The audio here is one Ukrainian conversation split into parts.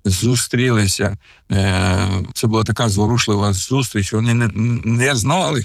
зустрілися. Це була така зворушлива зустріч. Вони не знали,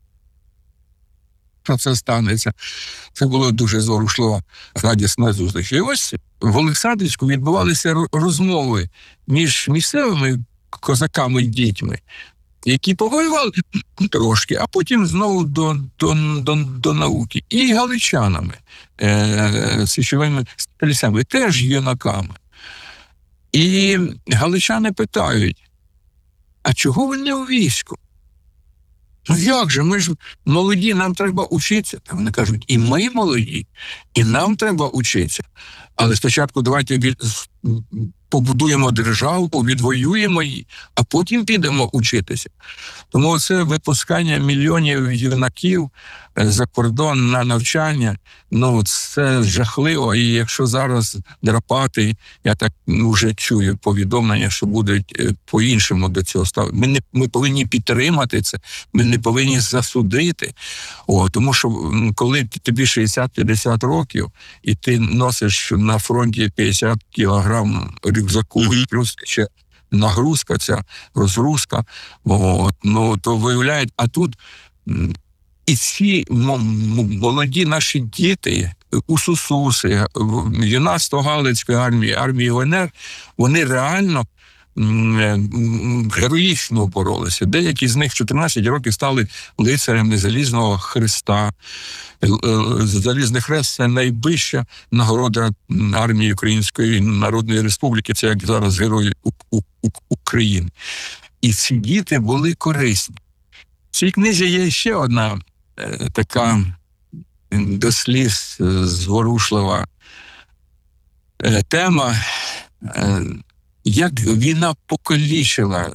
що це станеться. Це була дуже зворушлива, радісна зустріч. І ось в Олександрівську відбувалися розмови між місцевими козаками і дітьми, які повоювали трошки, а потім знову до науки. І галичанами, січовими стрільцями, теж юнаками. І галичани питають, а чого ви не у війську? Ну як же, ми ж молоді, нам треба учитися. Та вони кажуть, і ми молоді, і нам треба учитися. Але спочатку давайте побудуємо державу, відвоюємо її, а потім підемо учитися. Тому це випускання мільйонів юнаків за кордон на навчання, ну це жахливо. І якщо зараз драпати, я так вже чую повідомлення, що будуть по-іншому до цього ставити. Ми повинні підтримати це, ми не повинні засудити. Тому що коли тобі 60-50 років, і ти носиш на фронті 50 кілограм рюкзаку, плюс ще нагрузка, ця розгрузка, то виявляють, а тут і ці молоді наші діти, усусуси, юнацтво Галицької армії, армії УНР, вони реально героїчно боролися. Деякі з них 14 років стали лицарями Залізного Хреста. Залізний Хрест – це найвища нагорода армії Української Народної Республіки, це як зараз герої України. І ці діти були корисні. В цій книзі є ще одна така до сліз зворушлива тема, як війна покалічила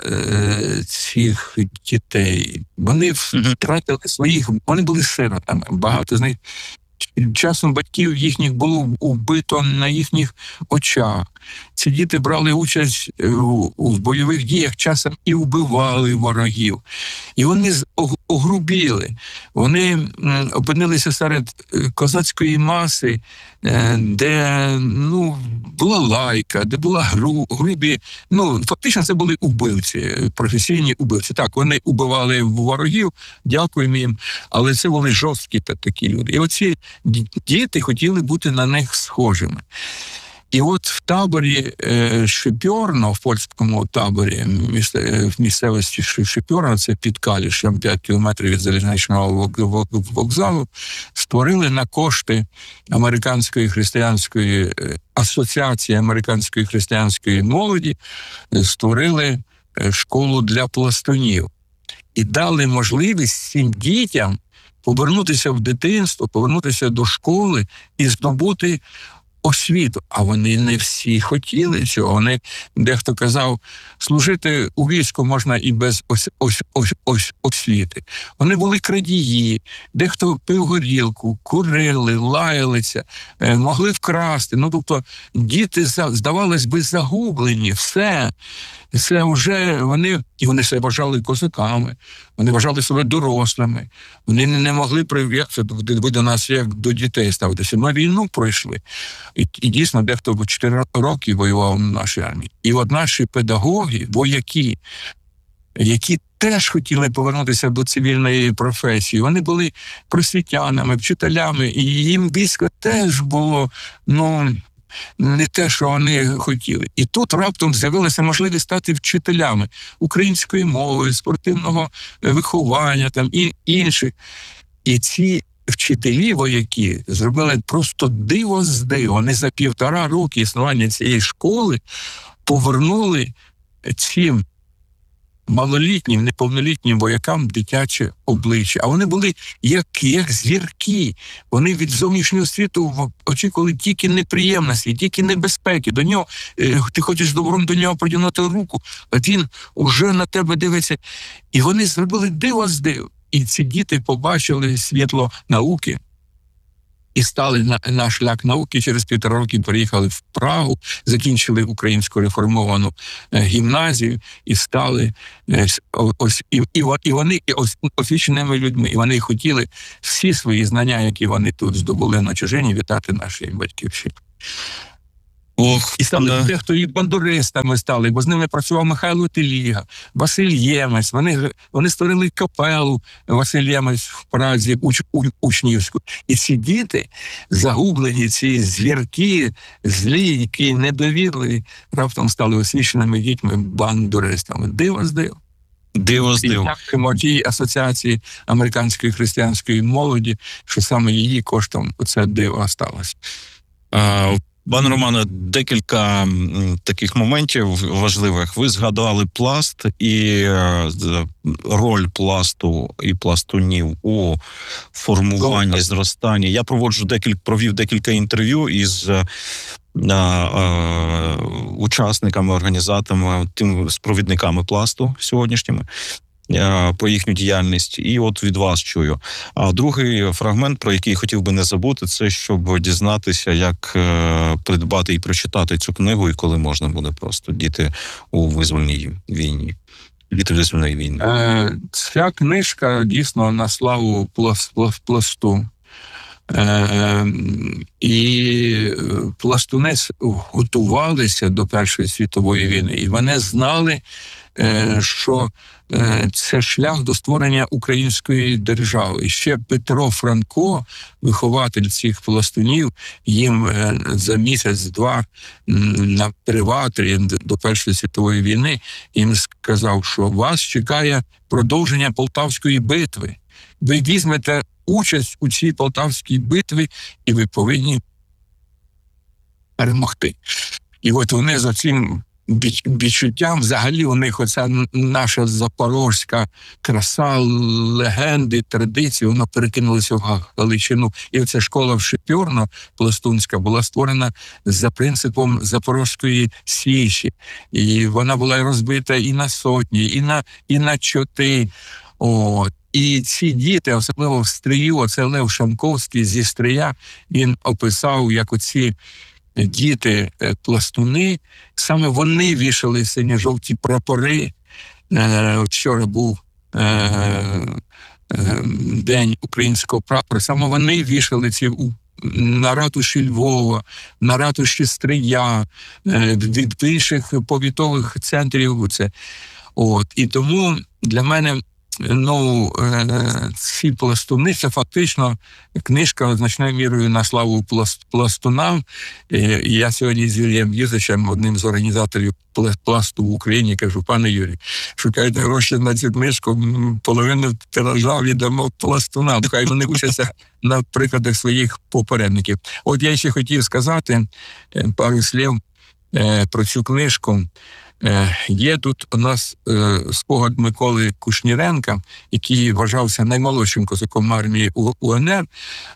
цих дітей. Вони втратили своїх, вони були сиротами. Багато з них часом батьків їхніх було вбито на їхніх очах. Ці діти брали участь у бойових діях, часом і вбивали ворогів. І вони огрубіли. Вони опинилися серед козацької маси, де була лайка, де була грубі. Фактично це були убивці, професійні убивці. Так, вони убивали ворогів, дякуємо їм, але це були жорсткі такі люди. І оці діти хотіли бути на них схожими. І от в таборі Шипьорно, в польському таборі, в місцевості Шипьорно, це під Калішем, 5 кілометрів від залізничного вокзалу, створили на кошти Американської християнської асоціації американської християнської молоді, створили школу для пластунів. І дали можливість цим дітям повернутися в дитинство, повернутися до школи і здобути освіту. А вони не всі хотіли цього. Вони, дехто казав, служити у війську можна і без освіти. Вони були крадії, дехто пив горілку, курили, лаялися, могли вкрасти. Тобто діти, здавалось би, загублені, все вже вони себе вважали козаками, вони вважали себе дорослими, вони не могли проявлятися, ви до нас як до дітей ставитися. Ми війну пройшли. І дійсно, дехто 4 роки воював на нашій армії. І от наші педагоги, вояки, які теж хотіли повернутися до цивільної професії, вони були просвітянами, вчителями, і їм військо теж було, не те, що вони хотіли. І тут раптом з'явилася можливість стати вчителями української мови, спортивного виховання і інших. І ці вчителі, вояки, зробили просто диво з диво. Вони за 1,5 роки існування цієї школи повернули цим малолітнім, неповнолітнім воякам дитяче обличчя. А вони були як зірки. Вони від зовнішнього світу очікували тільки неприємності, тільки небезпеки. До нього, ти хочеш добром до нього протягнути руку, а він уже на тебе дивиться. І вони зробили диво з див. І ці діти побачили світло науки і стали на шлях науки. Через 1,5 роки переїхали в Прагу, закінчили українську реформовану гімназію і стали вони освіченими людьми. І вони хотіли всі свої знання, які вони тут здобули на чужині, вітати нашій батьківщині. І стали дехто і бандуристами стали, бо з ними працював Михайло Теліга, Василь Ємець. Вони створили капелу Василь Ємець в Празі, учнівську. І ці діти, загублені, ці звірки, злі, які недовірливі, раптом стали освіченими дітьми бандуристами. Диво з див. Диво з див. І дякуємо тій асоціації американської християнської молоді, що саме її коштом оце диво сталося. Пане Романе, декілька таких моментів важливих. Ви згадали пласт і роль пласту і пластунів у формуванні, зростанні. Я провів декілька інтерв'ю із учасниками, організаторами, з провідниками пласту сьогоднішніми, про їхню діяльність, і от від вас чую. А другий фрагмент, про який хотів би не забути, це щоб дізнатися, як придбати і прочитати цю книгу, і коли можна буде просто діти у визвольній війні. Діти визвольної війни. Ця книжка дійсно на славу пласту. І пластуни готувалися до Першої світової війни, і вони знали, що це шлях до створення української держави. І ще Петро Франко, вихователь цих пластунів, їм за місяць-два на приватрі до Першої світової війни їм сказав, що вас чекає продовження Полтавської битви. Ви візьмете участь у цій Полтавській битві, і ви повинні перемогти. І от вони за цим відчуттям, взагалі у них оця наша запорозька краса, легенди, традиції, воно перекинулося в Галичину. І оця школа в Шепьорно, пластунська, була створена за принципом Запорозької Січі. І вона була розбита і на сотні, і на чоти. І ці діти, особливо в Стрию, оце Лев Шамковський зі Стрия, він описав, як оці діти-пластуни, саме вони вішали синьо-жовті прапори. Вчора був День українського прапора, саме вони вішали ці на ратуші Львова, на ратуші Стрия, від інших повітових центрів. І тому для мене ці пластуни – це фактично книжка значною мірою на славу пластунам. Я сьогодні з Юрієм Юзичем, одним з організаторів пласту в Україні, кажу: пане Юрій, шукайте гроші на цю книжку, половину тиража віддамо пластунам. Хай вони учаться на прикладах своїх попередників. От я ще хотів сказати пару слів про цю книжку. Є тут у нас спогад Миколи Кушніренка, який вважався наймолодшим козаком армії УНР,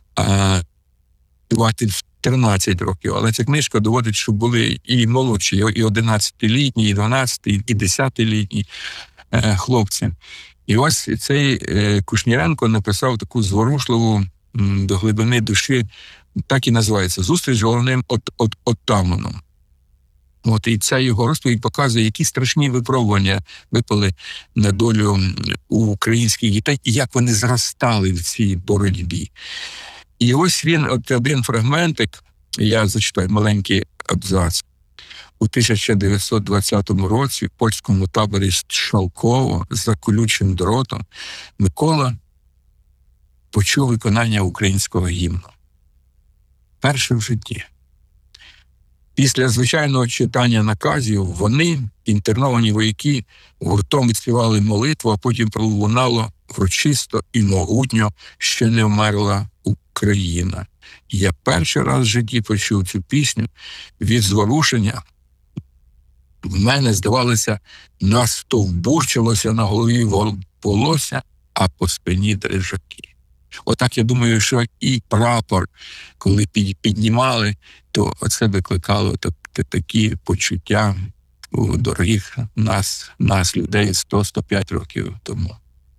13 років. Але ця книжка доводить, що були і молодші, і 11-літні, і 12-ті, і 10-літні хлопці. І ось цей Кушніренко написав таку зворушливу до глибини душі, так і називається «Зустріч з головним отаманом». І ця його розповідь показує, які страшні випробування випали на долю українських дітей, і як вони зростали в цій боротьбі. І ось він, один фрагментик, я зачитаю маленький абзац. У 1920 році в польському таборі Шалково за колючим дротом Микола почув виконання українського гімну. Перше в житті. Після звичайного читання наказів вони, інтерновані вояки, гуртом відспівали молитву, а потім пролунало урочисто і могутньо «Ще не вмерла Україна». Я перший раз в житті почув цю пісню. Від зворушення в мене, здавалося, настовбурчилося на голові волосся, а по спині дрижаки. Отак, я думаю, що і прапор, коли піднімали, то це викликало такі почуття у дорогих нас людей 100-105 років тому.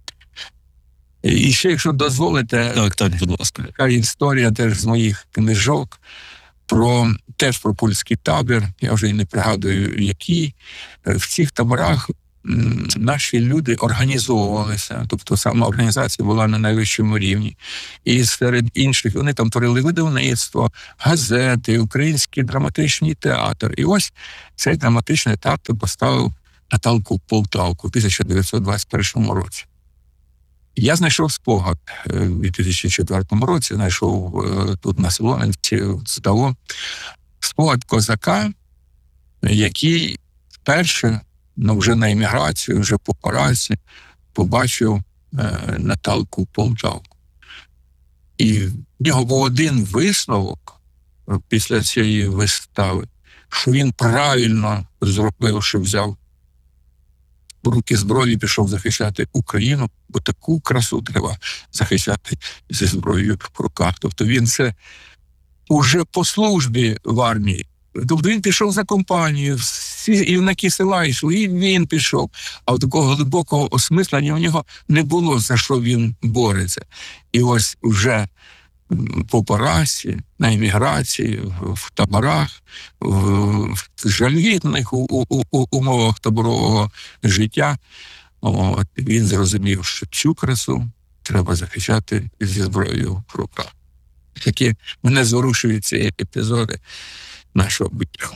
І ще, якщо дозволите, так, будь ласка. Така історія теж з моїх книжок, теж про польський табір, я вже і не пригадую, який. В цих таборах наші люди організовувалися, тобто сама організація була на найвищому рівні. І серед інших вони там творили видавництво, газети, Український драматичний театр. І ось цей драматичний театр поставив Наталку Полтавку в 1921 році. Я знайшов спогад у 2004 році, знайшов тут на Солом'янці, в СДАО, спогад козака, який вперше, вже на еміграцію, вже по поразі, побачив Наталку Полтавку. І в нього був один висновок після цієї вистави, що він правильно зробив, що взяв в руки зброю і пішов захищати Україну, бо таку красу треба захищати зі зброєю в руках. Тобто він це уже по службі в армії. Тобто він пішов за компанію, всі юнаки села йшли, і він пішов. А от такого глибокого осмислення у нього не було, за що він бореться. І ось уже по поразі, на еміграції, в таборах, в жалюгідних умовах таборового життя, він зрозумів, що цю красу треба захищати зі зброєю в руках. Такі мене зворушують ці епізоди нашого буття.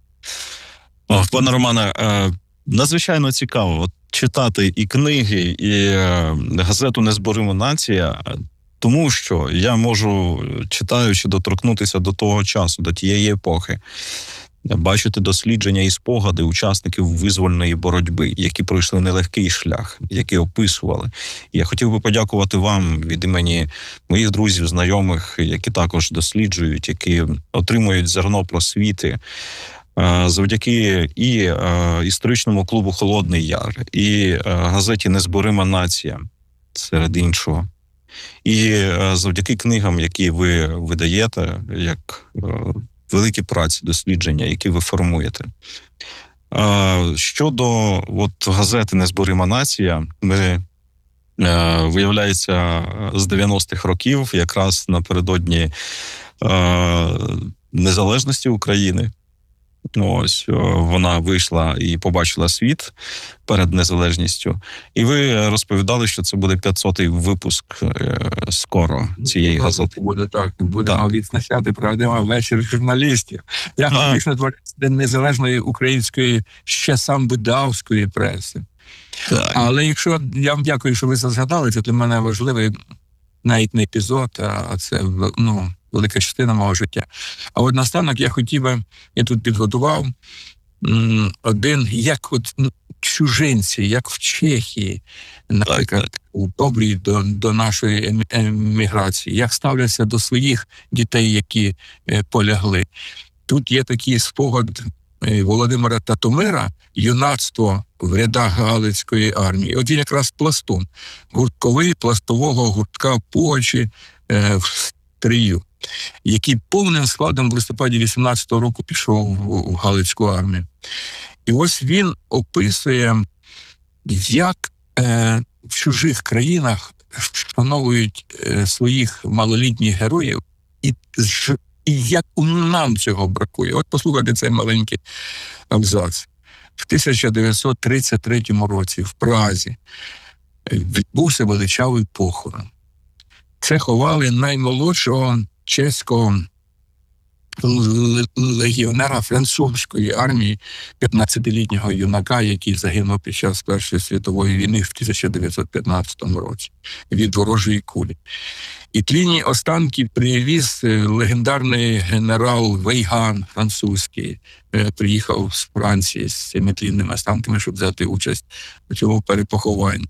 Пане Романе, надзвичайно цікаво читати і книги, і газету «Незборима нація», тому що я можу, читаючи, доторкнутися до того часу, до тієї епохи, бачити дослідження і спогади учасників визвольної боротьби, які пройшли нелегкий шлях, які описували. Я хотів би подякувати вам від імені моїх друзів, знайомих, які також досліджують, які отримують зерно просвіти, завдяки і історичному клубу «Холодний Яр», і газеті «Незборима нація», серед іншого. І завдяки книгам, які ви видаєте, як великі праці, дослідження, які ви формуєте. Щодо газети «Незборима нація», ми, виявляється, з 90-х років, якраз напередодні незалежності України, ось вона вийшла і побачила світ перед незалежністю. І ви розповідали, що це буде 500-й випуск скоро цієї газети. Буде так. Будемо відзначати правдиво вечір журналістів. Я фактично творюсь День незалежної української, ще сам видавської преси. Так. Але якщо я вам дякую, що ви згадали, це для мене важливий навіть не епізод, а це велика частина мого життя. А от наостанок я хотів би, я тут підготував один, як чужинці, як в Чехії, наприклад, добрі до нашої еміграції, як ставляться до своїх дітей, які полягли. Тут є такий спогад Володимира Татомира «Юнацтво в рядах Галицької армії». От він якраз пластун, гуртковий, пластового гуртка в Пугачі в Стрию, який повним складом в листопаді 18-го року пішов в Галицьку армію. І ось він описує, як в чужих країнах вшановують своїх малолітніх героїв, і як нам цього бракує. От послухайте цей маленький абзац. В 1933 році в Празі відбувся величавий похорон. Це ховали наймолодшого чеського легіонера французької армії, 15-літнього юнака, який загинув під час Першої світової війни в 1915 році від ворожої кулі. І тлінні останки привіз легендарний генерал Вейган, французький, приїхав з Франції з цими тлінними останками, щоб взяти участь у цьому перепохованні.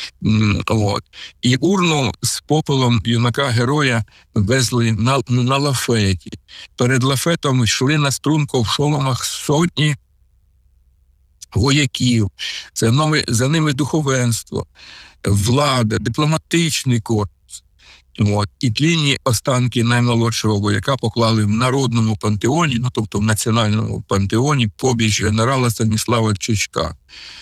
І урну з попелом юнака-героя везли на лафеті. Перед лафетом йшли на струнку в шоломах сотні вояків. За ними духовенство, влада, дипломатичний корпус. І тлінні останки наймолодшого вояка поклали в народному пантеоні, тобто в національному пантеоні, побіч генерала Станіслава Чичка.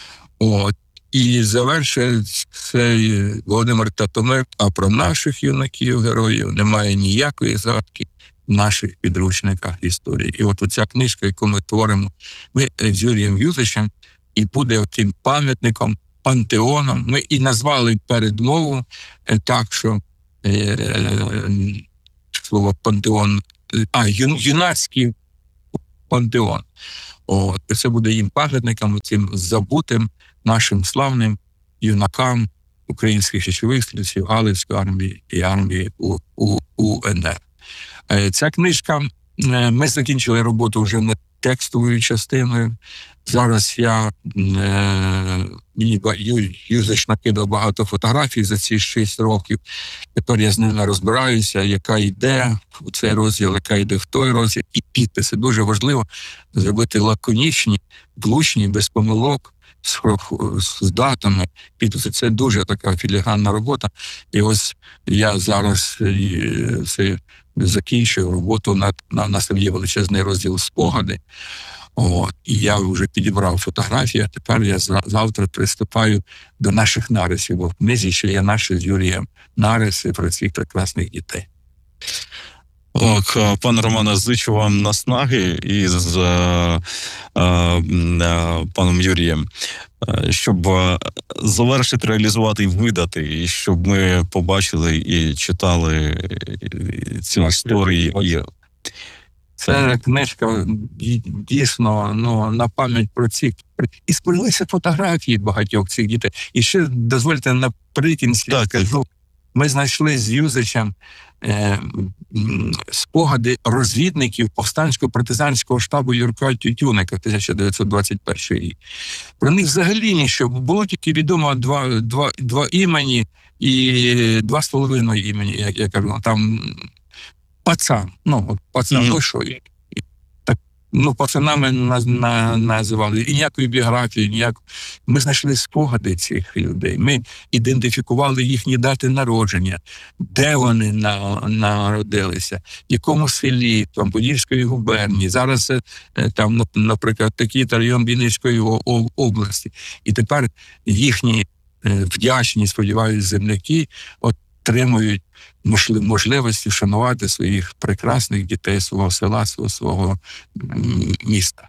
І завершує цей Володимир Татомир, а про наших юнаків-героїв немає ніякої згадки в наших підручниках історії. І от оця книжка, яку ми творимо, ми з Юрієм Юзичем і буде тим пам'ятником, пантеоном. Ми і назвали передмову так, що слово пантеон, юнацький пантеон. Це буде їм пам'ятником, цим забутим нашим славним юнакам українських січових стрільців, Галицької армії і армії УНР. Ця книжка, ми закінчили роботу вже над текстовою частиною. Зараз мені Юзич накидав багато фотографій за ці 6 років. Тепер я з ними розбираюся, яка йде у цей розділ, яка йде в той розділ. І підписи. Дуже важливо зробити лаконічні, влучні, без помилок, з датами. Підписи. Це дуже така філігранна робота. І ось я зараз закінчую роботу на нас є величезний розділ спогади. І я вже підібрав фотографії, а тепер я завтра приступаю до наших нарисів, бо в книзі ще є наші з Юрієм нариси про цих прекрасних дітей. Так, пане Романе, зичу вам наснаги і з паном Юрієм, щоб завершити, реалізувати і видати, і щоб ми побачили і читали ці історії. Це книжка дійсно на пам'ять про цих. І споділися фотографії багатьох цих дітей. І ще, дозвольте, наприкінці скажу, ми знайшли з Юзичем спогади розвідників повстансько-партизанського штабу Юрка Тютюника 1921 рік. Про них взагалі нічого. Було тільки відомо два імені і 2,5 імені, як я кажу. Там пацан. Пацан вийшов. Пацанами називали. І ніякої біографії, ніякої. Ми знайшли спогади цих людей. Ми ідентифікували їхні дати народження, де вони народилися, в якому селі, там, Подільської губернії. Зараз там, наприклад, такий район Вінницької області. І тепер їхні вдячні, сподіваюся, земляки отримують можливості вшанувати своїх прекрасних дітей, свого села, свого міста.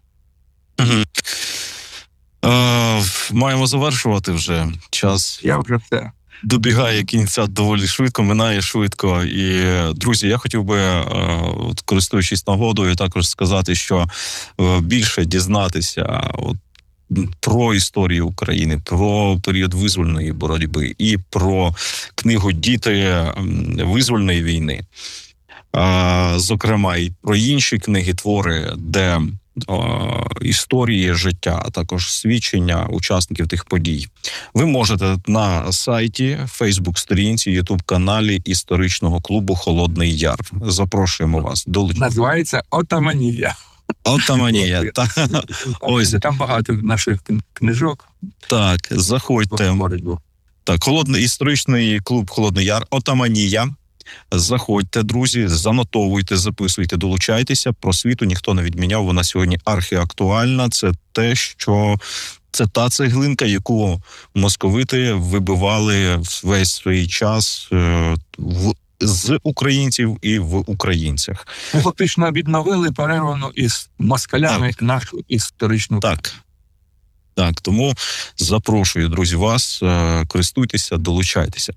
Маємо завершувати вже. Час Я вже все. Добігає кінця доволі швидко, минає швидко. І, друзі, я хотів би, користуючись нагодою, також сказати, що більше дізнатися про історію України, про період визвольної боротьби і про книгу «Діти визвольної війни». Зокрема, і про інші книги, твори, де історії життя, а також свідчення учасників тих подій. Ви можете на сайті, Фейсбук-сторінці, Ютуб-каналі історичного клубу «Холодний Яр». Запрошуємо вас. Називається «Отаманія». Отаманія. Ось там багато наших книжок. Так, заходьте. Так, історичний клуб «Холодний Яр», «Отаманія». Заходьте, друзі, занотовуйте, записуйте, долучайтеся. Просвіту ніхто не відміняв, вона сьогодні архіактуальна. Це те, що це та цеглинка, яку московити вибивали весь свій час з українців і в українцях. Ми фактично відновили перервану із москалями нашу історичну. Так, тому запрошую, друзі, вас, користуйтеся, долучайтеся.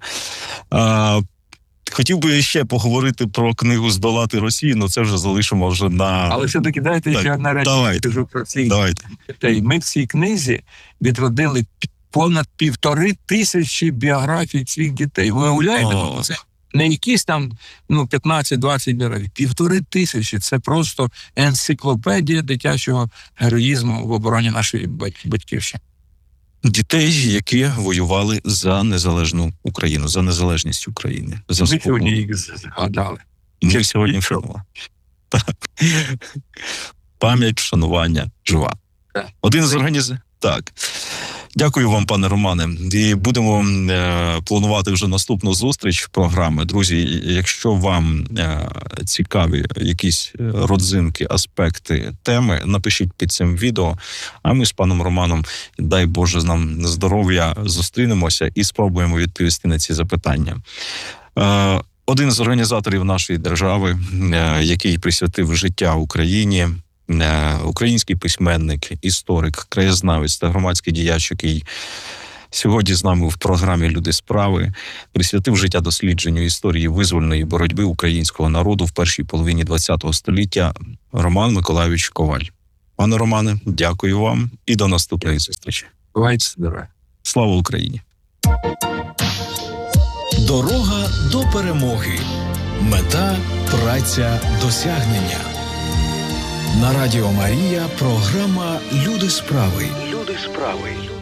Хотів би ще поговорити про книгу «Здолати Росію», але це вже залишимо вже на... Але все-таки дайте ще одна речі, скажу про цих дітей. Ми в цій книзі відродили понад 1500 біографій цих дітей. Ви уявляєте? Це не якісь там 15-20 біографій. 1500. Це просто енциклопедія дитячого героїзму в обороні нашої батьківщини. Дітей, які воювали за незалежну Україну, за незалежність України. Ви сьогодні їх згадали. Ми сьогодні вшанували. Пам'ять, вшанування жива. Один з організаторів. Так. Дякую вам, пане Романе. І будемо планувати вже наступну зустріч програми. Друзі, якщо вам цікаві якісь родзинки, аспекти, теми, напишіть під цим відео. А ми з паном Романом, дай Боже нам здоров'я, зустрінемося і спробуємо відповісти на ці запитання. Один з організаторів нашої держави, який присвятив життя Україні, український письменник, історик, краєзнавець та громадський діяч, який сьогодні з нами в програмі «Люди справи», присвятив життя дослідженню історії визвольної боротьби українського народу в першій половині ХХ століття, Роман Миколайович Коваль. Пане Романе, дякую вам і до наступної зустрічі. Бувайте здорові. Слава Україні! Дорога до перемоги. Мета – праця, досягнення. На Радіо Марія програма «Люди справи». Люди справи.